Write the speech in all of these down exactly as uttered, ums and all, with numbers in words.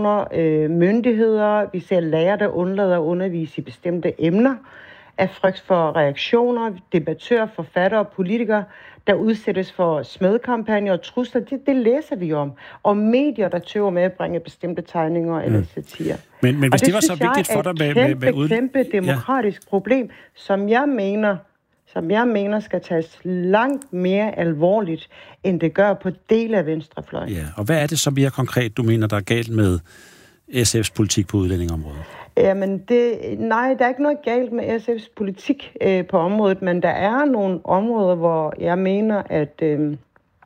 institutioner, øh, myndigheder. Vi ser lærere, der undlader at undervise i bestemte emner. Af frygt for reaktioner, debattører, forfattere og politikere, der udsættes for smedekampagner og trusler, det, det læser vi om. Og medier, der tøver med at bringe bestemte tegninger eller satire. Men, men hvis det, det var så vigtigt for dig med... kæmpe, med, med ud... kæmpe demokratisk ja. problem, som jeg mener... som jeg mener skal tages langt mere alvorligt, end det gør på dele af venstrefløjen. Ja, og hvad er det så mere konkret, du mener, der er galt med S F's politik på udlændingeområdet? Jamen, det, nej, der er ikke noget galt med S F's politik øh, på området, men der er nogle områder, hvor jeg mener, at øh,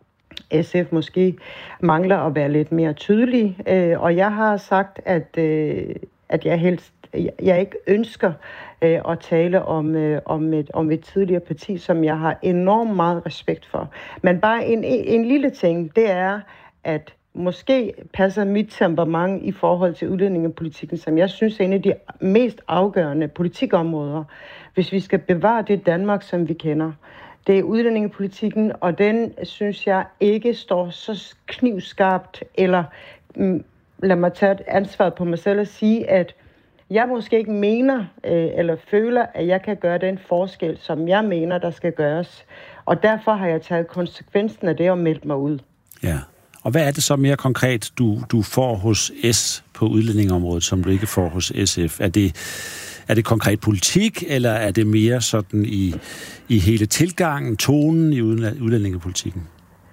S F måske mangler at være lidt mere tydelig. Øh, og jeg har sagt, at, øh, at jeg helst jeg ikke ønsker øh, at tale om, øh, om, et, om et tidligere parti, som jeg har enormt meget respekt for. Men bare en, en lille ting, det er, at måske passer mit temperament i forhold til udlændingepolitikken, som jeg synes er en af de mest afgørende politikområder, hvis vi skal bevare det Danmark, som vi kender. Det er udlændingepolitikken, og den synes jeg ikke står så knivskarpt, eller mm, lad mig tage ansvaret på mig selv og sige, at jeg måske ikke mener øh, eller føler, at jeg kan gøre den forskel, som jeg mener, der skal gøres. Og derfor har jeg taget konsekvensen af det og meldt mig ud. Ja, og hvad er det så mere konkret, du, du får hos S på udlændingeområdet, som du ikke får hos S F? Er det, er det konkret politik, eller er det mere sådan i, i hele tilgangen, tonen i udlændingepolitikken?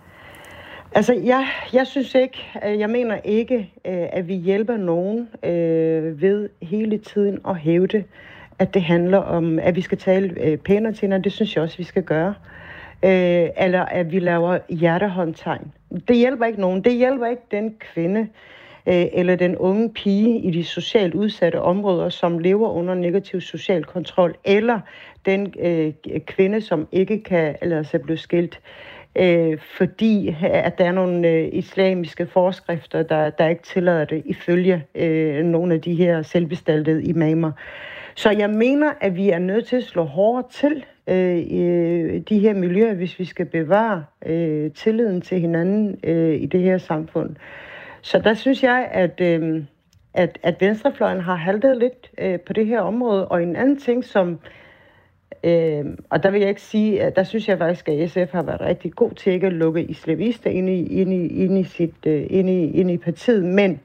Altså, jeg, jeg synes ikke, jeg mener ikke, at vi hjælper nogen øh, ved hele tiden at hævde, at det handler om, at vi skal tale øh, pænere til hinanden. Det synes jeg også, vi skal gøre. Øh, eller at vi laver hjertehåndtegn. Det hjælper ikke nogen. Det hjælper ikke den kvinde øh, eller den unge pige i de socialt udsatte områder, som lever under negativ social kontrol, eller den øh, kvinde, som ikke kan lade sig blive skilt. Øh, fordi at der er nogle øh, islamiske forskrifter, der, der ikke tillader det ifølge øh, nogle af de her selvbestaltede imamer. Så jeg mener, at vi er nødt til at slå hårdere til øh, i de her miljøer, hvis vi skal bevare øh, tilliden til hinanden øh, i det her samfund. Så der synes jeg, at, øh, at, at venstrefløjen har haltet lidt øh, på det her område. Og en anden ting, som Øh, og der vil jeg ikke sige, at der synes jeg faktisk, at S F har været rigtig god til ikke at lukke islamister ind i, ind i, ind i, sit, uh, ind i, ind i partiet, men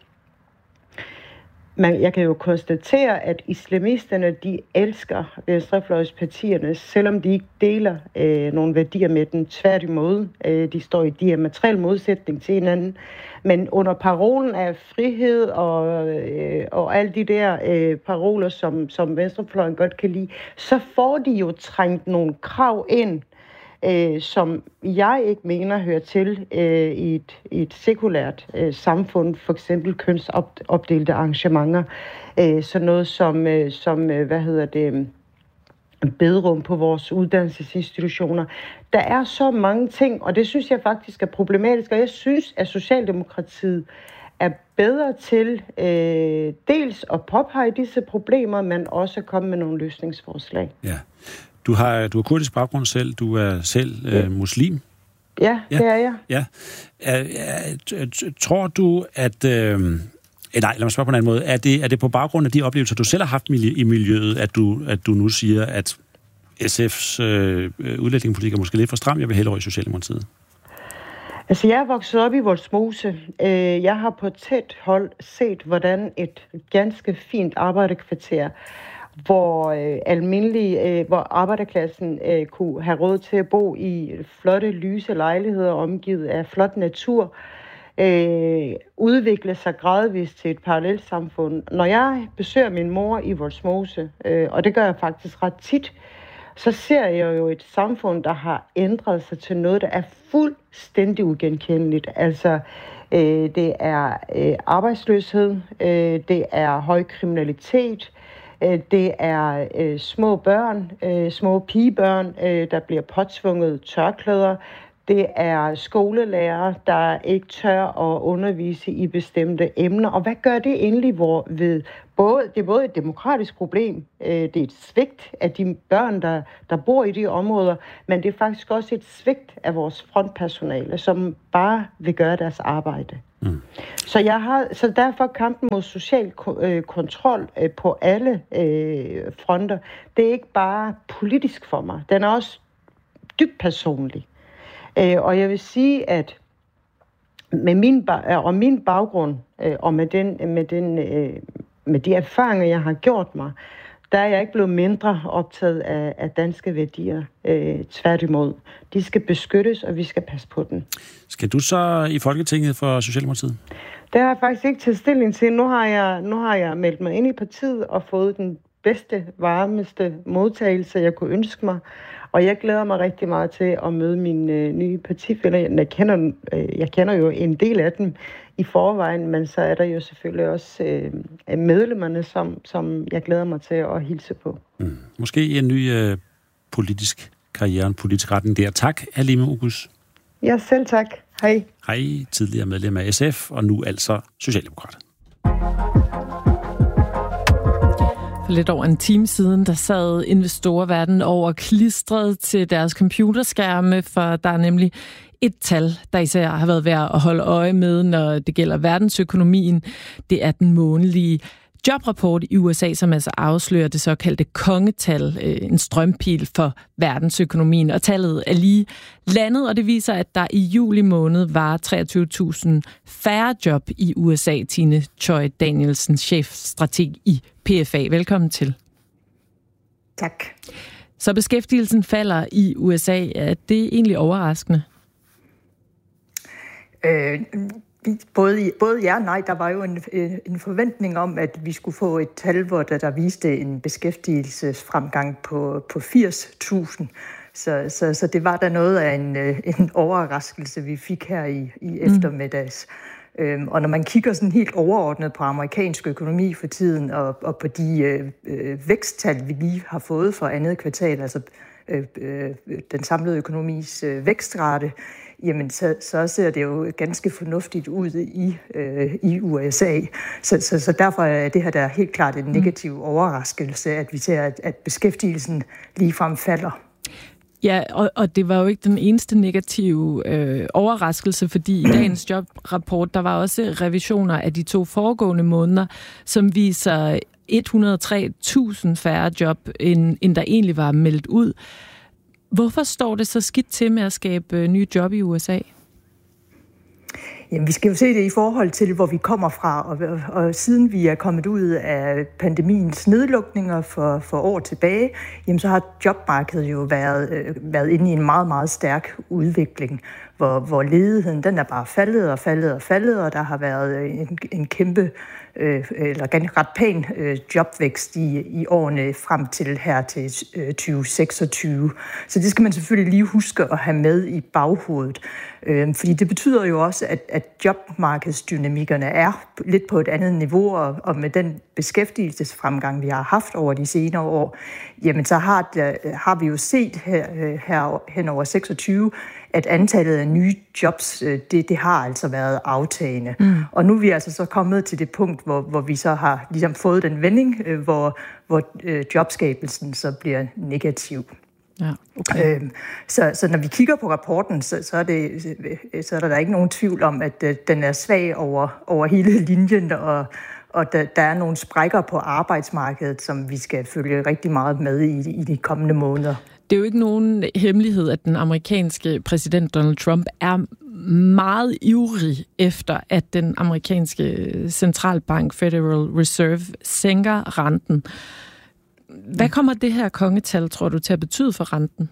man, jeg kan jo konstatere, at islamisterne, de elsker venstrefløjspartierne, selvom de ikke deler øh, nogle værdier med den. Tværtimod, øh, de står i diametral modsætning til hinanden. Men under parolen af frihed og, øh, og alle de der øh, paroler, som, som venstrefløjen godt kan lide, så får de jo trængt nogle krav ind, øh, som jeg ikke mener hører til øh, i, et, i et sekulært øh, samfund, for eksempel kønsopdelte arrangementer, øh, sådan noget som, øh, som øh, hvad hedder det, bederum på vores uddannelsesinstitutioner. Der er så mange ting, og det synes jeg faktisk er problematisk, og jeg synes, at Socialdemokratiet er bedre til øh, dels at påpege disse problemer, men også at komme med nogle løsningsforslag. Ja. Du har, du har kurdisk baggrund selv, du er selv øh, muslim. Ja, ja, det er jeg. Ja. Er, er, tror du, at... Øh, nej, lad mig spørge på en anden måde. Er det, er det på baggrund af de oplevelser, du selv har haft i miljøet, at du, at du nu siger, at S F's øh, udlændingepolitik er måske lidt for stram, jeg vil hellere i Socialdemokratiet? Altså, jeg er vokset op i Vollsmose. Jeg har på tæt hold set, hvordan et ganske fint arbejderkvarter, hvor øh, almindelige, øh, hvor arbejderklassen øh, kunne have råd til at bo i flotte, lyse lejligheder omgivet af flot natur, øh, udvikle sig gradvist til et parallelsamfund. Når jeg besøger min mor i Vollsmose, øh, og det gør jeg faktisk ret tit, så ser jeg jo et samfund, der har ændret sig til noget, der er fuldstændig ugenkendeligt. Altså, øh, det er øh, arbejdsløshed, øh, det er høj kriminalitet, øh, det er øh, små børn, øh, små pigebørn, øh, der bliver påtvunget tørklæder. Det er skolelærere, der ikke tør at undervise i bestemte emner. Og hvad gør det egentlig hvor, ved? Både, det er både et demokratisk problem, øh, det er et svigt af de børn, der, der bor i de områder, men det er faktisk også et svigt af vores frontpersonale, som bare vil gøre deres arbejde. Mm. Så, jeg har, så derfor kampen mod social øh, kontrol øh, på alle øh, fronter, det er ikke bare politisk for mig, den er også dybt personlig. Øh, og jeg vil sige, at med min, og min baggrund øh, og med, den, med, den, øh, med de erfaringer, jeg har gjort mig, der er jeg ikke blevet mindre optaget af, af danske værdier. Øh, tværtimod. De skal beskyttes, og vi skal passe på den. Skal du så i Folketinget for Socialdemokratiet? Det har jeg faktisk ikke taget stilling til. Nu har jeg, nu har jeg meldt mig ind i partiet og fået den bedste, varmeste modtagelse, jeg kunne ønske mig. Og jeg glæder mig rigtig meget til at møde mine øh, nye partifæller. Jeg kender, øh, jeg kender jo en del af dem i forvejen, men så er der jo selvfølgelig også øh, medlemmerne, som, som jeg glæder mig til at hilse på. Mm. Måske en ny øh, politisk karriere, en politisk retning der. Tak, Halime Oguz. Ja, selv tak. Hej. Hej, tidligere medlem af S F, og nu altså socialdemokrat. For lidt over en time siden, der sad investorer verden over klistret til deres computerskærme, for der er nemlig et tal, der især har været værd at holde øje med, når det gælder verdensøkonomien. Det er den månedlige jobrapport i U S A, som altså afslører det såkaldte kongetal, en strømpil for verdensøkonomien. Og tallet er lige landet, og det viser, at der i juli måned var treogtyve tusind færre job i U S A. Tine Choi Danielsen, chefstrateg i P F A. Velkommen til. Tak. Så beskæftigelsen falder i U S A. Er det egentlig overraskende? Øh, både, både ja og nej. Der var jo en, en forventning om, at vi skulle få et tal, hvor der, der viste en beskæftigelsesfremgang på, på firs tusind. Så, så, så det var da noget af en, en overraskelse, vi fik her i, i eftermiddags. Mm. Øhm, og når man kigger sådan helt overordnet på amerikansk økonomi for tiden, og, og på de øh, væksttal, vi lige har fået for andet kvartal, altså øh, øh, den samlede økonomis øh, vækstrate, jamen så, så ser det jo ganske fornuftigt ud i, øh, i U S A. Så, så, så derfor er det her der helt klart en negativ overraskelse, at vi ser, at, at beskæftigelsen ligefrem falder. Ja, og, og det var jo ikke den eneste negative øh, overraskelse, fordi i dagens jobrapport, der var også revisioner af de to foregående måneder, som viser et hundrede og tre tusind færre job, end, end der egentlig var meldt ud. Hvorfor står det så skidt til med at skabe nye job i U S A? Jamen, vi skal jo se det i forhold til, hvor vi kommer fra, og, og, og siden vi er kommet ud af pandemiens nedlukninger for, for år tilbage, jamen, så har jobmarkedet jo været, øh, været inde i en meget, meget stærk udvikling, hvor, hvor ledigheden den er bare faldet og faldet og faldet, og der har været en, en kæmpe, øh, eller ret pæn øh, jobvækst i, i årene frem til her til øh, tyve seksogtyve. Så det skal man selvfølgelig lige huske at have med i baghovedet. Øh, fordi det betyder jo også, at, at jobmarkedsdynamikkerne er lidt på et andet niveau, og, og med den beskæftigelsesfremgang, vi har haft over de senere år, jamen så har, der, har vi jo set her, her hen over seksogtyve, at antallet af nye jobs, det, det har altså været aftagende. Mm. Og nu er vi altså så kommet til det punkt, hvor, hvor vi så har ligesom fået den vending, hvor, hvor øh, jobskabelsen så bliver negativ. Ja, okay. øhm, så, så når vi kigger på rapporten, så, så, er det, så er der, der ikke nogen tvivl om, at øh, den er svag over, over hele linjen, og, og der, der er nogle sprækker på arbejdsmarkedet, som vi skal følge rigtig meget med i, i de kommende måneder. Det er jo ikke nogen hemmelighed, at den amerikanske præsident Donald Trump er meget ivrig efter, at den amerikanske centralbank Federal Reserve sænker renten. Hvad kommer det her kongetal, tror du, til at betyde for renten?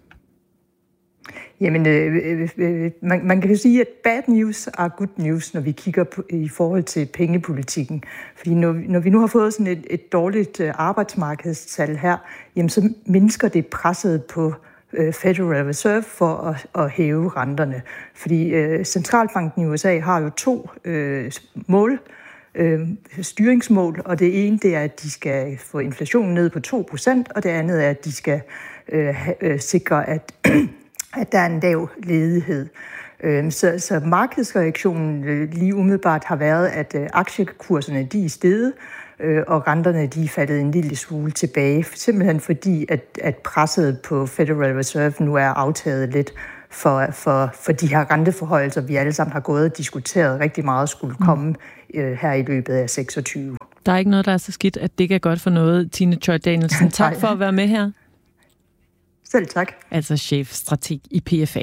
Jamen, øh, øh, man, man kan jo sige, at bad news er good news, når vi kigger på, i forhold til pengepolitikken. Fordi når, når vi nu har fået sådan et, et dårligt arbejdsmarkedstal her, jamen så mindsker det presset på øh, Federal Reserve for at, at hæve renterne. Fordi øh, centralbanken i U S A har jo to øh, mål, øh, styringsmål, og det ene det er, at de skal få inflationen ned på to procent, og det andet er, at de skal øh, øh, sikre, at at der er en lav ledighed. Så, så markedsreaktionen lige umiddelbart har været, at aktiekurserne de er steget, og renterne de er faldet en lille smule tilbage, simpelthen fordi, at, at presset på Federal Reserve nu er aftaget lidt for, for, for de her renteforhøjelser, vi alle sammen har gået og diskuteret rigtig meget, skulle komme øh, her i løbet af seksogtyve. Der er ikke noget, der er så skidt, at det ikke er godt for noget. Tine Choi Danielsen, tak for at være med her. Selv tak. Altså chefstrateg i P F A.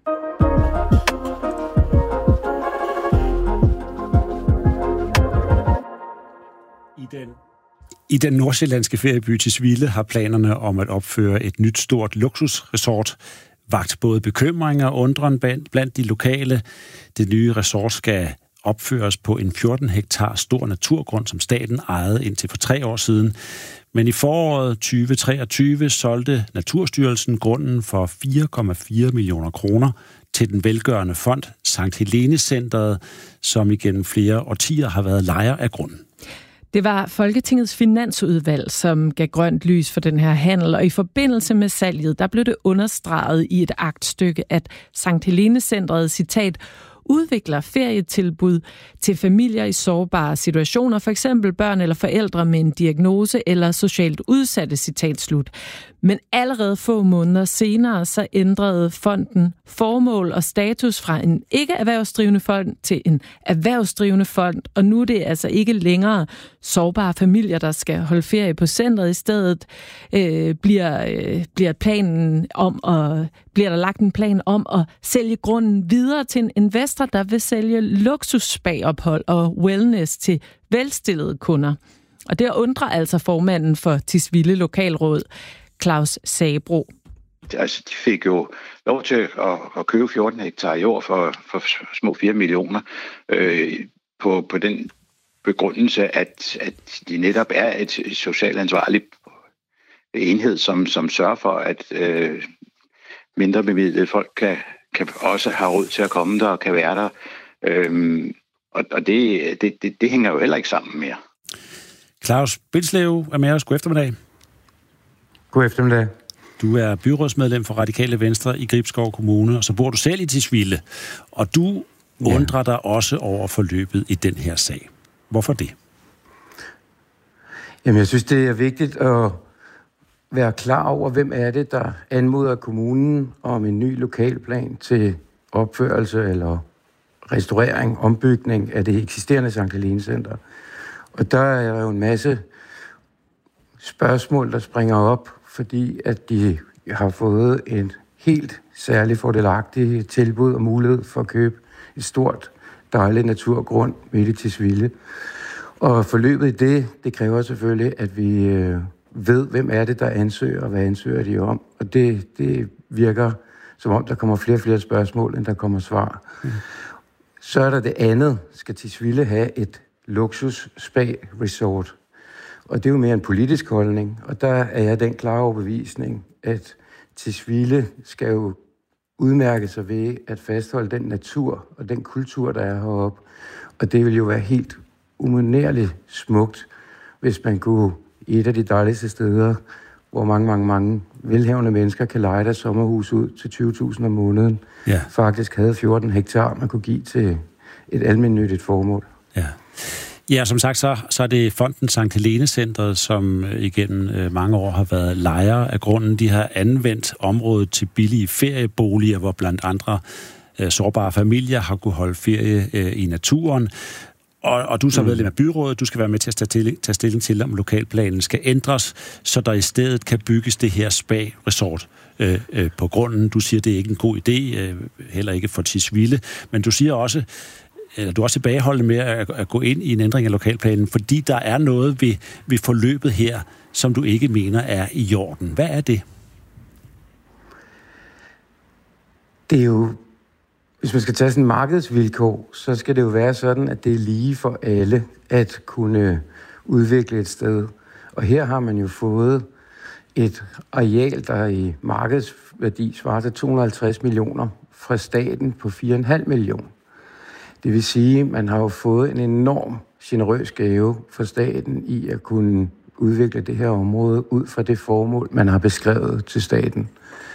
I den, I den nordsjællandske ferieby Tisvilde har planerne om at opføre et nyt stort luksusresort vakt både bekymringer og undren blandt de lokale. Det nye resort skal opføres på en fjorten hektar stor naturgrund, som staten ejede indtil for tre år siden. Men i foråret tyve treogtyve solgte Naturstyrelsen grunden for fire komma fire millioner kroner til den velgørende fond Sankt Helene Centret, som igennem flere årtier har været lejer af grunden. Det var Folketingets finansudvalg, som gav grønt lys for den her handel, og i forbindelse med salget, der blev det understreget i et aktstykke, at Sankt Helene Centret, citat, udvikler ferietilbud til familier i sårbare situationer, for eksempel børn eller forældre med en diagnose eller socialt udsatte, citat slut. Men allerede få måneder senere, så ændrede fonden formål og status fra en ikke-erhvervsdrivende fond til en erhvervsdrivende fond, og nu er det altså ikke længere sårbare familier, der skal holde ferie på centret. I stedet øh, bliver, øh, bliver planen om at, bliver der lagt en plan om at sælge grunden videre til en investor, der vil sælge luksusspa-ophold og wellness til velstillede kunder. Og det undrer altså formanden for Tisvilde Lokalråd, Claus Sabro. Altså, de fik jo lov til at, at købe fjorten hektar jord for, for små fire millioner øh, på, på den begrundelse, at, at de netop er et socialt ansvarligt enhed, som, som sørger for, at øh, mindre bemidlede folk kan, kan også have råd til at komme der og kan være der. Øhm, og og det, det, det, det hænger jo heller ikke sammen mere. Claus Bilslev er med os. God eftermiddag. God eftermiddag. Du er byrådsmedlem for Radikale Venstre i Gribskov Kommune, og så bor du selv i Tisvilde. Og du ja. undrer dig også over forløbet i den her sag. Hvorfor det? Jamen, jeg synes, det er vigtigt at være klar over, hvem er det, der anmoder kommunen om en ny lokalplan til opførelse eller restaurering, ombygning af det eksisterende Sankt Helene Center. Og der er jo en masse spørgsmål, der springer op, fordi at de har fået en helt særlig fordelagtig tilbud og mulighed for at købe et stort, dejligt naturgrund midt i Tisvilde. Og forløbet i det, det kræver selvfølgelig, at vi øh, ved, hvem er det, der ansøger, og hvad ansøger de om. Og det, det virker, som om der kommer flere og flere spørgsmål, end der kommer svar. Mm. Så er der det andet. Skal Tisvilde have et luksus spa-resort? Og det er jo mere en politisk holdning, og der er jeg den klare overbevisning, at Tisvilde skal jo udmærke sig ved at fastholde den natur og den kultur, der er heroppe. Og det vil jo være helt umanerligt smukt, hvis man kunne i et af de dejligste steder, hvor mange, mange, mange velhavende mennesker kan leje deres sommerhus ud til tyve tusind om måneden, ja. faktisk havde fjorten hektar, man kunne give til et almennyttigt formål. Ja. Ja, som sagt, så, så er det fonden Sankt Helene Centret, som igennem øh, mange år har været lejer af grunden. De har anvendt området til billige ferieboliger, hvor blandt andre øh, sårbare familier har kunne holde ferie øh, i naturen. Og, og du er så medlem af byrådet, du skal være med til at tage, til, tage stilling til, om lokalplanen skal ændres, så der i stedet kan bygges det her spa-resort øh, øh, på grunden. Du siger, det er ikke en god idé, øh, heller ikke for Tisvilde, men du siger også, eller du er også tilbageholdende med at, at gå ind i en ændring af lokalplanen, fordi der er noget ved, ved forløbet her, som du ikke mener er i orden. Hvad er det? Det er jo, hvis man skal tage sådan en markedsvilkår, så skal det jo være sådan, at det er lige for alle at kunne udvikle et sted. Og her har man jo fået et areal, der i markedsværdi svarer til to hundrede og halvtreds millioner fra staten på fire komma fem millioner. Det vil sige, at man har jo fået en enorm generøs gave fra staten i at kunne udvikle det her område ud fra det formål, man har beskrevet til staten.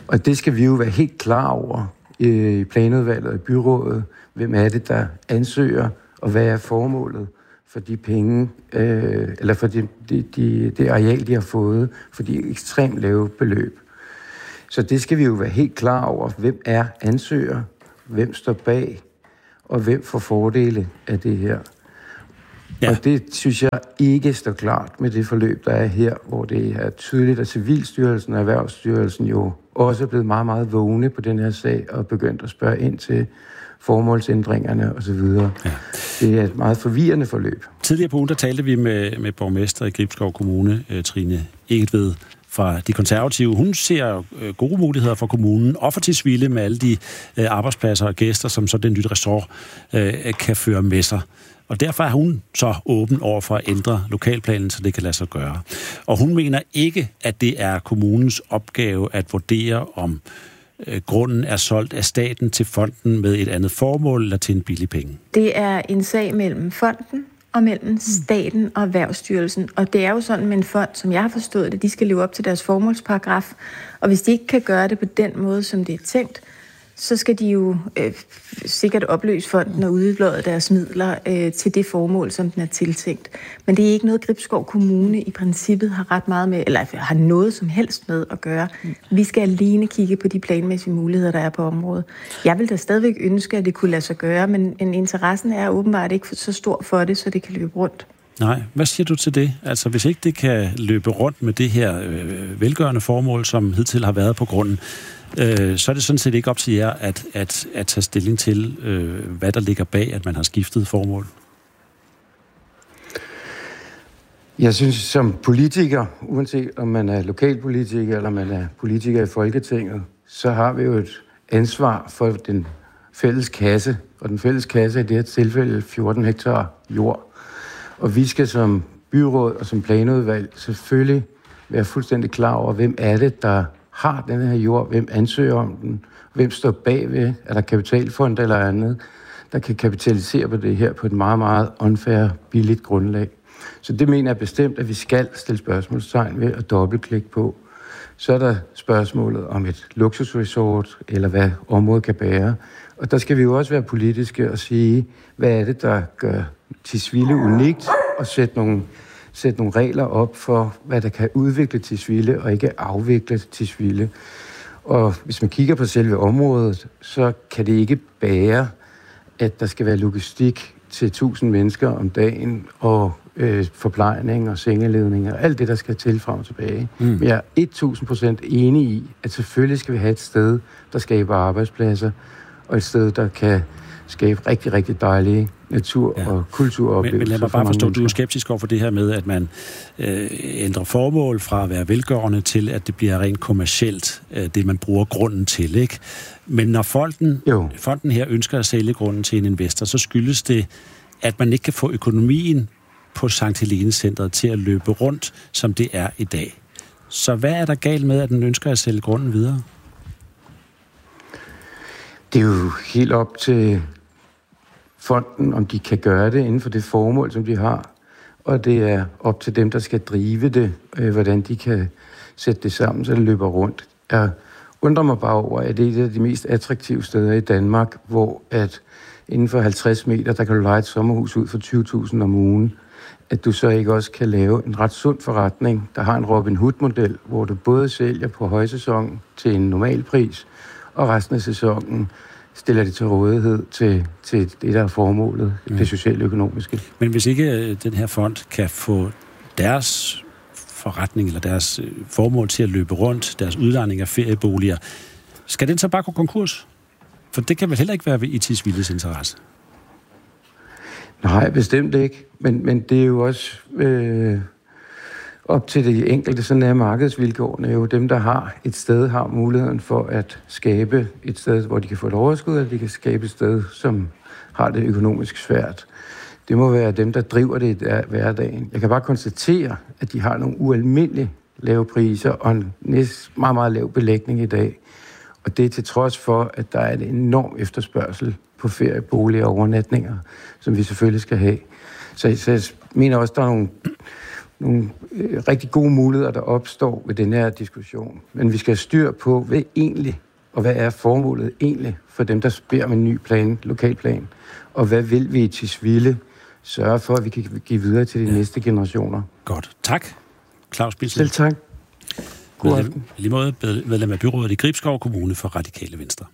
Og det skal vi jo være helt klar over i planudvalget og i byrådet. Hvem er det, der ansøger, og hvad er formålet for de penge, øh, eller for de, de, de, det areal, de har fået, for de ekstremt lave beløb. Så det skal vi jo være helt klar over. Hvem er ansøger? Hvem står bag? Og hvem får fordele af det her? Ja. Og det synes jeg ikke står klart med det forløb, der er her, hvor det er tydeligt, at Civilstyrelsen og Erhvervsstyrelsen jo også er blevet meget, meget vågne på den her sag og begyndt at spørge ind til formålsændringerne osv. Ja. Det er et meget forvirrende forløb. Tidligere på ugen, der talte vi med, med borgmester i Gribskov Kommune, Trine Egetved fra De Konservative. Hun ser gode muligheder for kommunen og for Tisvilde med alle de arbejdspladser og gæster, som så den nye ressort kan føre med sig. Og derfor er hun så åben over for at ændre lokalplanen, så det kan lade sig gøre. Og hun mener ikke, at det er kommunens opgave at vurdere, om øh, grunden er solgt af staten til fonden med et andet formål eller til en billig penge. Det er en sag mellem fonden og mellem staten og Erhvervsstyrelsen. Og det er jo sådan med en fond, som jeg har forstået det, de skal leve op til deres formålsparagraf. Og hvis de ikke kan gøre det på den måde, som det er tænkt, så skal de jo øh, sikkert opløse fonden og udlåde deres midler øh, til det formål, som den er tiltænkt. Men det er ikke noget, Gribskov Kommune i princippet har ret meget med, eller har noget som helst med at gøre. Vi skal alene kigge på de planmæssige muligheder, der er på området. Jeg vil da stadigvæk ønske, at det kunne lade sig gøre, men, men interessen er åbenbart ikke så stor for det, så det kan løbe rundt. Nej, hvad siger du til det? Altså, hvis ikke det kan løbe rundt med det her øh, velgørende formål, som hidtil har været på grunden, øh, så er det sådan set ikke op til jer at, at, at tage stilling til, øh, hvad der ligger bag, at man har skiftet formål? Jeg synes, som politiker, uanset om man er lokalpolitiker eller man er politiker i Folketinget, så har vi jo et ansvar for den fælles kasse, og den fælles kasse er i det her tilfælde fjorten hektar jord. Og vi skal som byråd og som planudvalg selvfølgelig være fuldstændig klar over, hvem er det, der har den her jord, hvem ansøger om den, hvem står bagved, er der kapitalfond eller andet, der kan kapitalisere på det her på et meget, meget unfair, billigt grundlag. Så det mener jeg bestemt, at vi skal stille spørgsmålstegn ved at dobbeltklikke på. Så er der spørgsmålet om et luksusresort, eller hvad området kan bære. Og der skal vi jo også være politiske og sige, hvad er det, der gør Tisvilde unikt, og sætte nogle, sætte nogle regler op for, hvad der kan udvikle Tisvilde, og ikke afvikle Tisvilde. Og hvis man kigger på selve området, så kan det ikke bære, at der skal være logistik til tusind mennesker om dagen, og øh, forplejning og sengeledning og alt det, der skal til frem og tilbage. Mm. Men jeg er tusind procent enig i, at selvfølgelig skal vi have et sted, der skaber arbejdspladser, og et sted, der kan skabe rigtig, rigtig dejlige natur- ja. og kulturoplevelser. Men, men lad mig bare forstå, du er skeptisk over for det her med, at man øh, ændrer formål fra at være velgørende til, at det bliver rent kommercielt, øh, det man bruger grunden til, ikke? Men når fonden, fonden her ønsker at sælge grunden til en investor, så skyldes det, at man ikke kan få økonomien på Sankt Helene Centret til at løbe rundt, som det er i dag. Så hvad er der galt med, at den ønsker at sælge grunden videre? Det er jo helt op til fonden, om de kan gøre det inden for det formål, som de har. Og det er op til dem, der skal drive det, øh, hvordan de kan sætte det sammen, så det løber rundt. Jeg undrer mig bare over, at det er et af de mest attraktive steder i Danmark, hvor at inden for halvtreds meter, der kan du leje et sommerhus ud for tyve tusind om ugen, at du så ikke også kan lave en ret sund forretning, der har en Robin Hood-model, hvor du både sælger på højsæson til en normal pris, og resten af sæsonen stiller det til rådighed til, til det, der er formålet, mm. det socialøkonomiske. Men hvis ikke den her fond kan få deres forretning eller deres formål til at løbe rundt, deres udlejning af ferieboliger, skal den så bare gå konkurs? For det kan vel heller ikke være i Tisvildes interesse? Nej, bestemt ikke. Men, men det er jo også øh, op til det enkelte, sådan er markedsvilkårene jo. Dem, der har et sted, har muligheden for at skabe et sted, hvor de kan få et overskud, eller de kan skabe et sted, som har det økonomisk svært. Det må være dem, der driver det i hverdagen. Jeg kan bare konstatere, at de har nogle ualmindelige lave priser og en næst meget, meget lav belægning i dag. Og det er til trods for, at der er en enorm efterspørgsel på ferieboliger og overnatninger, som vi selvfølgelig skal have. Så, så jeg mener også, at der er nogle, nogle øh, rigtig gode muligheder, der opstår ved den her diskussion. Men vi skal have styr på, hvad egentlig, og hvad er formålet egentlig for dem, der beder om en ny plan, lokalplan. Og hvad vil vi i Tisvilde sørge for, at vi kan give videre til de ja. næste generationer. Godt. Tak, Claus Bislet. Selv tak. God aften. Lige måde medlem af byrådet i Gribskov Kommune for Radikale Venstre.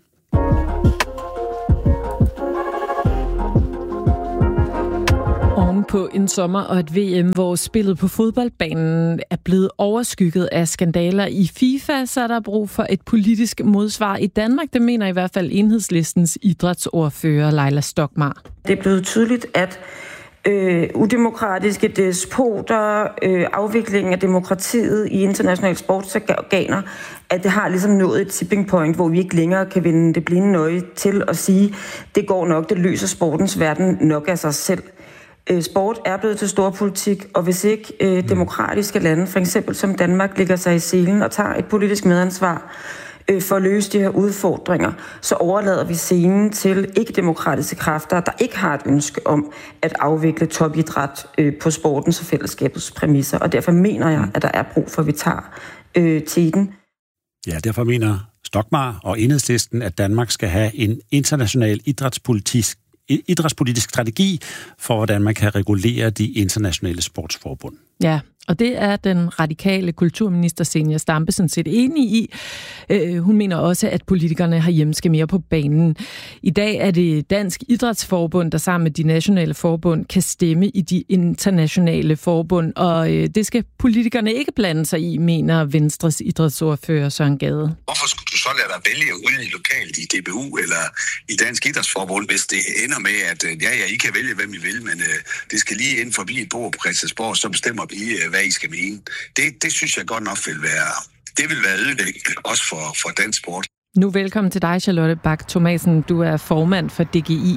På en sommer og et V M, hvor spillet på fodboldbanen er blevet overskygget af skandaler i FIFA, så er der brug for et politisk modsvar i Danmark. Det mener i hvert fald Enhedslistens idrætsordfører Leila Stokmar. Det er blevet tydeligt, at øh, udemokratiske despoter, øh, afviklingen af demokratiet i internationale sportsorganer, at det har ligesom nået et tipping point, hvor vi ikke længere kan vende det blinde øje til at sige, det går nok, det løser sportens verden nok af sig selv. Sport er blevet til storpolitik, og hvis ikke øh, demokratiske lande, for eksempel som Danmark, lægger sig i selen og tager et politisk medansvar øh, for at løse de her udfordringer, så overlader vi scenen til ikke-demokratiske kræfter, der ikke har et ønske om at afvikle topidræt øh, på sportens og fællesskabets præmisser. Og derfor mener jeg, at der er brug for, at vi tager øh, teten. Ja, derfor mener Stokmar og Enhedslisten, at Danmark skal have en international idrætspolitisk idrætspolitisk strategi for, hvordan man kan regulere de internationale sportsforbund. Ja, og det er den radikale kulturminister Zenia Stampe sådan set enig i. Øh, hun mener også, at politikerne herhjemme skal mere på banen. I dag er det Dansk Idrætsforbund, der sammen med de nationale forbund kan stemme i de internationale forbund, og øh, det skal politikerne ikke blande sig i, mener Venstres idrætsordfører Søren Gade. Hvorfor skulle du så lade dig vælge ude lokalt i D B U eller i Dansk Idrætsforbund, hvis det ender med, at ja, ja, I kan vælge, hvem I vil, men øh, det skal lige ind forbi et bord på Christiansborg, så bestemmer vi, hvad I skal mene. Det, det synes jeg godt nok vil være, det vil være ødelæggende, også for, for dansk sport. Nu velkommen til dig, Charlotte Bach Thomasen. Du er formand for D G I.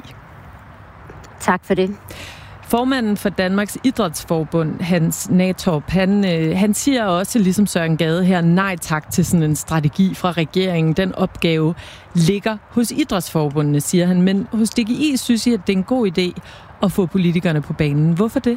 Tak for det. Formanden for Danmarks Idrætsforbund, Hans Natorp, han, øh, han siger også, ligesom Søren Gade her, nej tak til sådan en strategi fra regeringen. Den opgave ligger hos idrætsforbundene, siger han. Men hos D G I synes jeg, at det er en god idé at få politikerne på banen. Hvorfor det?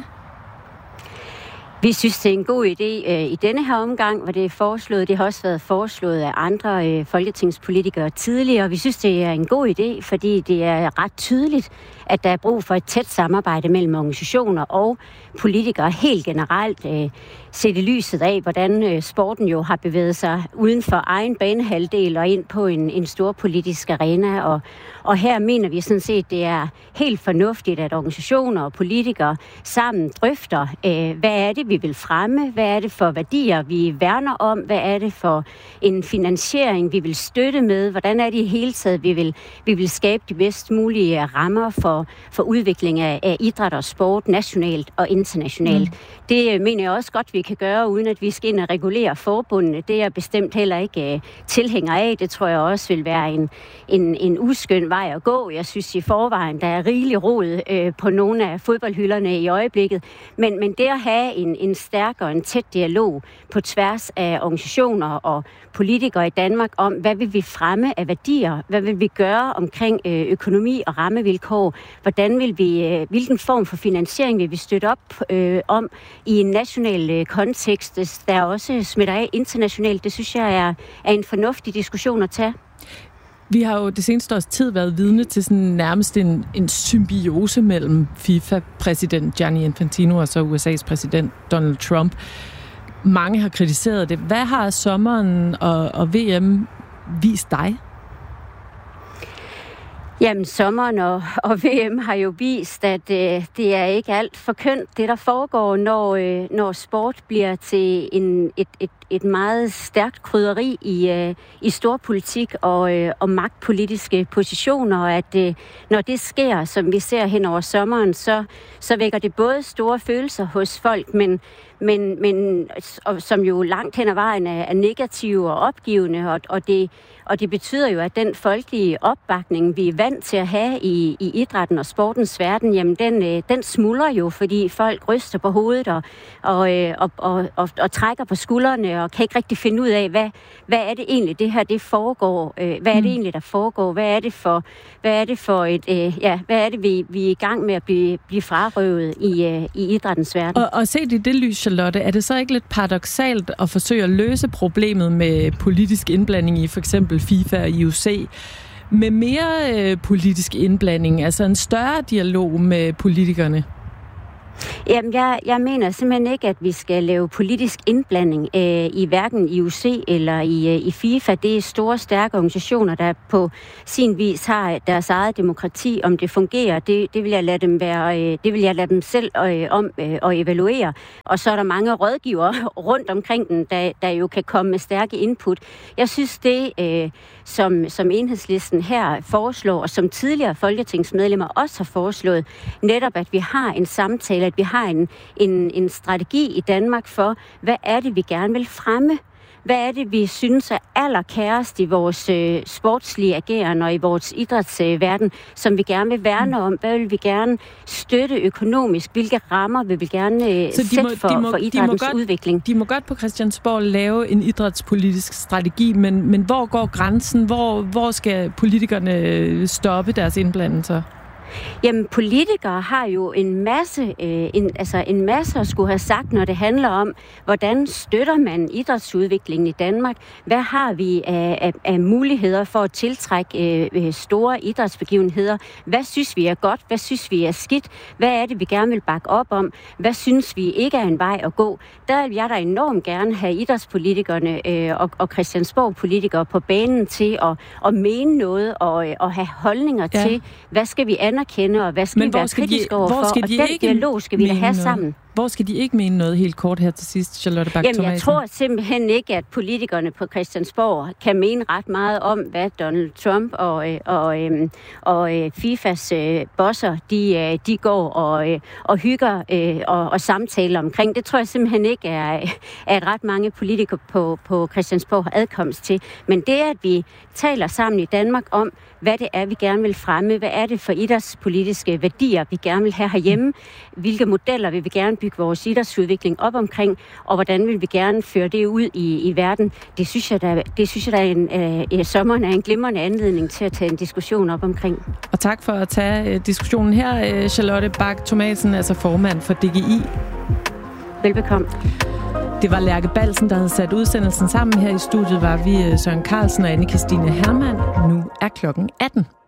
Vi synes, det er en god idé øh, i denne her omgang, hvor det er foreslået. Det har også været foreslået af andre øh, folketingspolitikere tidligere. Vi synes, det er en god idé, fordi det er ret tydeligt, at der er brug for et tæt samarbejde mellem organisationer og politikere helt generelt. Øh, set i lyset af, hvordan øh, sporten jo har bevæget sig uden for egen banehalvdel og ind på en, en stor politisk arena. Og, og her mener vi sådan set, det er helt fornuftigt, at organisationer og politikere sammen drøfter, øh, hvad er det, vi vil fremme, hvad er det for værdier, vi værner om, hvad er det for en finansiering, vi vil støtte med, hvordan er det i hele taget, vi vil, vi vil skabe de bedst mulige rammer for, for udvikling af, af idræt og sport nationalt og internationalt. Mm. Det mener jeg også godt, vi kan gøre, uden at vi skal ind og regulere forbundene. Det er jeg bestemt heller ikke uh, tilhænger af. Det tror jeg også vil være en, en, en uskøn vej at gå. Jeg synes i forvejen, der er rigelig rod uh, på nogle af fodboldhylderne i øjeblikket. Men, men det at have en, en stærk og en tæt dialog på tværs af organisationer og politikere i Danmark om, hvad vil vi fremme af værdier? Hvad vil vi gøre omkring uh, økonomi og rammevilkår? Hvordan vil vi, uh, hvilken form for finansiering vil vi støtte op uh, om i en national uh, kontekst, der også smitter af internationalt? Det synes jeg er, er en fornuftig diskussion at tage. Vi har jo det seneste års tid været vidne til sådan nærmest en, en symbiose mellem FIFA-præsident Gianni Infantino og så U S A's præsident Donald Trump. Mange har kritiseret det. Hvad har sommeren og, og V M vist dig? Jamen, sommeren og, og V M har jo vist, at øh, det er ikke alt for kønt, det der foregår, når, øh, når sport bliver til en, et, et, et meget stærkt krydderi i, øh, i storpolitik og, øh, og magtpolitiske positioner, og at øh, når det sker, som vi ser hen over sommeren, så, så vækker det både store følelser hos folk, men men, men og, som jo langt hen ad vejen er, er negative og opgivende, og, og, det, og det betyder jo, at den folkelige opbakning, vi er vant til at have i, i idrætten og sportens verden, jamen den, øh, den smuldrer jo, fordi folk ryster på hovedet og, og, øh, og, og, og, og trækker på skuldrene og kan ikke rigtig finde ud af, hvad, hvad er det egentlig, det her det foregår? Øh, hvad er det egentlig, der foregår? Hvad er det for, hvad er det for et, øh, ja, hvad er det, vi, vi er i gang med at blive, blive frarøvet i, øh, i idrættens verden? Og, og set i det lys, Charlotte, er det så ikke lidt paradoksalt at forsøge at løse problemet med politisk indblanding i for eksempel FIFA og I O C med mere øh, politisk indblanding, altså en større dialog med politikerne? Jamen, jeg, jeg mener simpelthen ikke, at vi skal lave politisk indblanding øh, i hverken I O C eller i, øh, i FIFA. Det er store, stærke organisationer, der på sin vis har deres eget demokrati. Om det fungerer, det, det vil jeg lade dem være, øh, det vil jeg lade dem selv øh, om øh, at evaluere. Og så er der mange rådgivere rundt omkring den, der, der jo kan komme med stærke input. Jeg synes, det øh, som, som Enhedslisten her foreslår, og som tidligere folketingsmedlemmer også har foreslået, netop at vi har en samtale, at vi har en, en, en strategi i Danmark for, hvad er det, vi gerne vil fremme? Hvad er det, vi synes er allerkærest i vores øh, sportslige ageren og i vores idrætsverden, øh, som vi gerne vil værne om? Hvad vil vi gerne støtte økonomisk? Hvilke rammer vil vi gerne øh, sætte må, for, må, for idrættens godt, udvikling? De må godt på Christiansborg lave en idrætspolitisk strategi, men, men hvor går grænsen? Hvor, hvor skal politikerne stoppe deres indblandelser? Jamen, politikere har jo en masse, øh, en, altså en masse at skulle have sagt, når det handler om, hvordan støtter man idrætsudviklingen i Danmark? Hvad har vi af, af, af muligheder for at tiltrække øh, store idrætsbegivenheder? Hvad synes vi er godt? Hvad synes vi er skidt? Hvad er det, vi gerne vil bakke op om? Hvad synes vi ikke er en vej at gå? Der vil jeg da enormt gerne have idrætspolitikerne øh, og, og Christiansborg-politikere på banen til at, at mene noget og, og have holdninger ja. til, hvad skal vi anerkende? Kende, og hvad skal Men vi være kritiske overfor, og den dialog skal vi da have noget? sammen. Hvor skal de ikke mene noget helt kort her til sidst, Charlotte Bach Thomasen? Jamen, jeg tror simpelthen ikke, at politikerne på Christiansborg kan mene ret meget om, hvad Donald Trump og, og, og, og FIFAs bosser, de, de går og, og hygger og, og samtaler omkring. Det tror jeg simpelthen ikke er, at ret mange politikere på, på Christiansborg har adkomst til. Men det, at vi taler sammen i Danmark om, hvad det er, vi gerne vil fremme, hvad er det for idrætspolitiske værdier, vi gerne vil have herhjemme, hvilke modeller vil vi gerne bygge vores idrætsudvikling op omkring, og hvordan vil vi gerne føre det ud i, i verden. Det synes jeg, der, det synes jeg, der er en, øh, sommeren er en glimrende anledning til at tage en diskussion op omkring. Og tak for at tage øh, diskussionen her, øh, Charlotte Bach Thomasen, altså formand for D G I. Velbekomme. Det var Lærke Balsen, der havde sat udsendelsen sammen. Her i studiet var vi Søren Carlsen og Anne-Kristine Hermann. Nu er klokken atten.